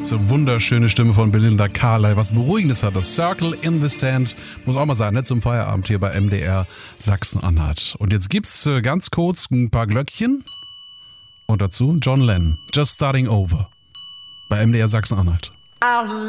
So wunderschöne Stimme von Belinda Carlisle. Was Beruhigendes hat das. Circle in the Sand. Muss auch mal sein, ne? Zum Feierabend hier bei MDR Sachsen-Anhalt. Und jetzt gibt's ganz kurz ein paar Glöckchen. Und dazu John Lennon. Just Starting Over. Bei MDR Sachsen-Anhalt.